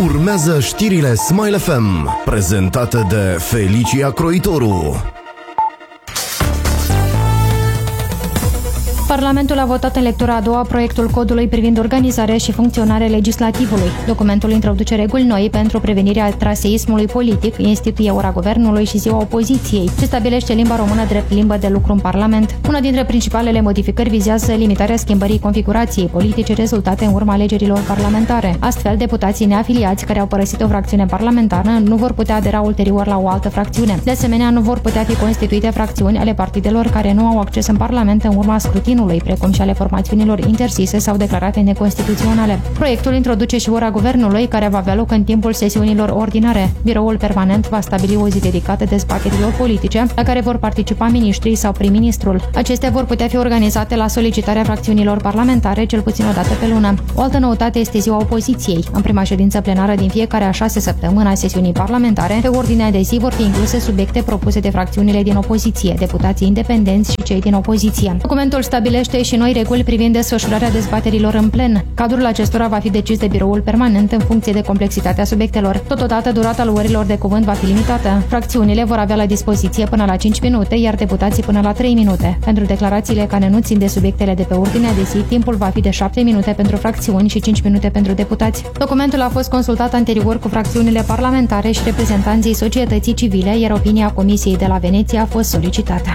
Urmează știrile Smile FM, prezentate de Felicia Croitoru. Parlamentul a votat în lectura a doua proiectul codului privind organizarea și funcționarea legislativului. Documentul introduce reguli noi pentru prevenirea traseismului politic, instituie ora guvernului și ziua opoziției și stabilește limba română drept limbă de lucru în Parlament. Una dintre principalele modificări vizează limitarea schimbării configurației politice rezultate în urma alegerilor parlamentare. Astfel, deputații neafiliați care au părăsit o fracțiune parlamentară nu vor putea adera ulterior la o altă fracțiune. De asemenea, nu vor putea fi constituite fracțiuni ale partidelor care nu au acces în Parlament în urma scrutinului, precum și ale formațiunilor interzise sau declarate neconstituționale. Proiectul introduce și ora guvernului, care va avea loc în timpul sesiunilor ordinare. Biroul permanent va stabili o zi dedicată dezbaterilor politice, la care vor participa miniștrii sau prim-ministrul. Acestea vor putea fi organizate la solicitarea fracțiunilor parlamentare, cel puțin o dată pe lună. O altă noutate este ziua opoziției. În prima ședință plenară din fiecare a 6 săptămâni a sesiunii parlamentare, pe ordinea de zi vor fi incluse subiecte propuse de fracțiunile din opoziție, deputații independenți și cei din opoziție. Documentul stabilește și noi reguli privind desfășurarea dezbaterilor în plen. Cadrul acestora va fi decis de biroul permanent în funcție de complexitatea subiectelor. Totodată, durata luărilor de cuvânt va fi limitată. Fracțiunile vor avea la dispoziție până la 5 minute, iar deputații până la 3 minute. Pentru declarațiile care nu țin de subiectele de pe ordinea de zi, timpul va fi de 7 minute pentru fracțiuni și 5 minute pentru deputați. Documentul a fost consultat anterior cu fracțiunile parlamentare și reprezentanții societății civile, iar opinia Comisiei de la Veneția a fost solicitată.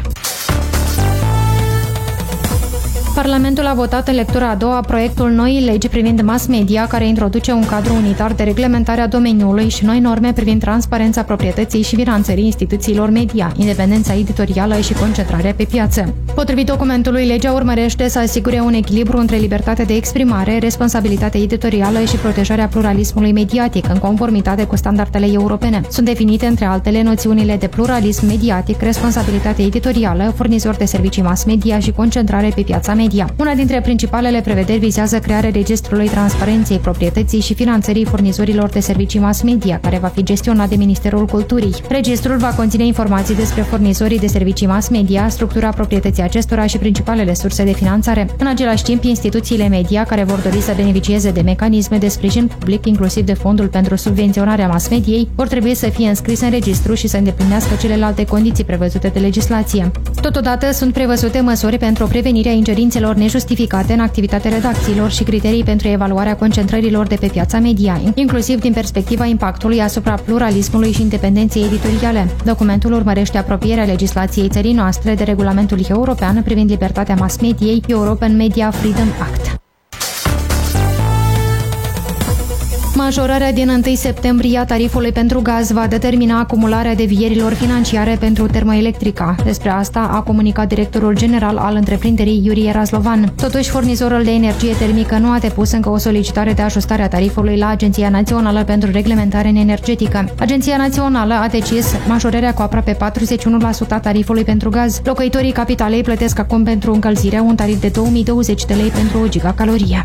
Parlamentul a votat în lectura a doua proiectul noii legi privind mass media, care introduce un cadru unitar de reglementare a domeniului și noi norme privind transparența proprietății și finanțării instituțiilor media, independența editorială și concentrarea pe piață. Potrivit documentului, legea urmărește să asigure un echilibru între libertatea de exprimare, responsabilitatea editorială și protejarea pluralismului mediatic, în conformitate cu standardele europene. Sunt definite, între altele, noțiunile de pluralism mediatic, responsabilitate editorială, furnizor de servicii mass media și concentrare pe piața media. Una dintre principalele prevederi vizează crearea registrului transparenței proprietății și finanțării furnizorilor de servicii mass media, care va fi gestionat de Ministerul Culturii. Registrul va conține informații despre furnizorii de servicii mass media, structura proprietății acestora și principalele surse de finanțare. În același timp, instituțiile media care vor dori să beneficieze de mecanisme de sprijin public, inclusiv de fondul pentru subvenționarea mass mediei, vor trebui să fie înscrise în registru și să îndeplinească celelalte condiții prevăzute de legislație. Totodată, sunt prevăzute măsuri pentru prevenirea ingerințelor nejustificate în activitatea redacțiilor și criterii pentru evaluarea concentrărilor de pe piața media, inclusiv din perspectiva impactului asupra pluralismului și independenței editoriale. Documentul urmărește apropierea legislației țării noastre de regulamentul european privind libertatea mass mediei, European Media Freedom Act. Majorarea din 1 septembrie a tarifului pentru gaz va determina acumularea devierilor financiare pentru termoelectrica. Despre asta a comunicat directorul general al întreprinderii Iurie Razlovan. Totuși, furnizorul de energie termică nu a depus încă o solicitare de ajustare a tarifului la Agenția Națională pentru Reglementare Energetică. Agenția Națională a decis majorarea cu aproape 41% a tarifului pentru gaz. Locuitorii capitalei plătesc acum pentru încălzire un tarif de 2020 de lei pentru o gigacalorie.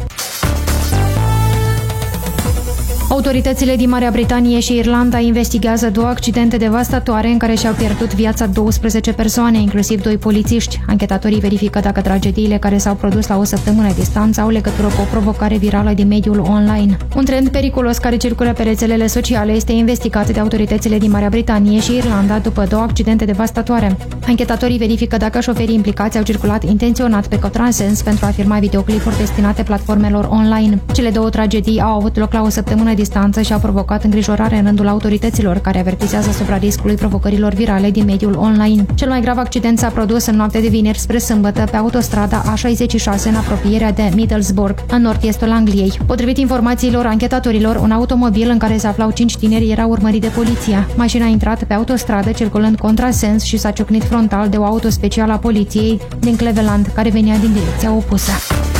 Autoritățile din Marea Britanie și Irlanda investigează 2 accidente devastatoare în care și-au pierdut viața 12 persoane, inclusiv 2 polițiști. Anchetatorii verifică dacă tragediile care s-au produs la o săptămână distanță au legătură cu o provocare virală din mediul online. Un trend periculos care circulă pe rețelele sociale este investigat de autoritățile din Marea Britanie și Irlanda după 2 accidente devastatoare. Anchetatorii verifică dacă șoferii implicați au circulat intenționat pe contrasens pentru a filma videoclipuri destinate platformelor online. Cele 2 tragedii au avut loc la o săptămână distanță și au provocat îngrijorare în rândul autorităților, care avertizează asupra riscului provocărilor virale din mediul online. Cel mai grav accident s-a produs în noaptea de vineri spre sâmbătă pe autostrada A66 în apropierea de Middlesbrough, în nord-estul Angliei. Potrivit informațiilor anchetatorilor, un automobil în care se aflau 5 tineri era urmărit de poliție. Mașina a intrat pe autostradă circulând contrasens și s-a ciocnit frontal de o auto specială a poliției din Cleveland, care venea din direcția opusă.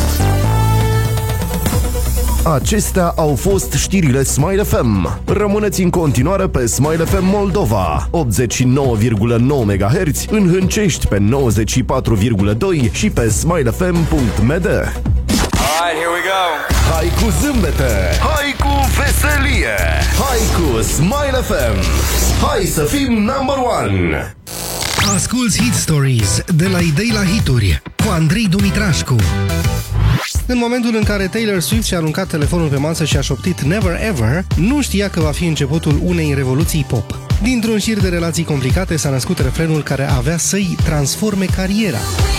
Acestea au fost știrile Smile FM. Rămâneți în continuare pe Smile FM Moldova, 89,9 MHz, în Hâncești pe 94,2 și pe smilefm.md. Alright, here we go. Hai cu zâmbete, hai cu veselie, hai cu Smile FM. Hai să fim number one. Asculți Hit Stories de la idei la hituri cu Andrei Dumitrașcu. În momentul în care Taylor Swift și-a aruncat telefonul pe masă și a șoptit Never Ever, nu știa că va fi începutul unei revoluții pop. Dintr-un șir de relații complicate s-a născut refrenul care avea să-i transforme cariera.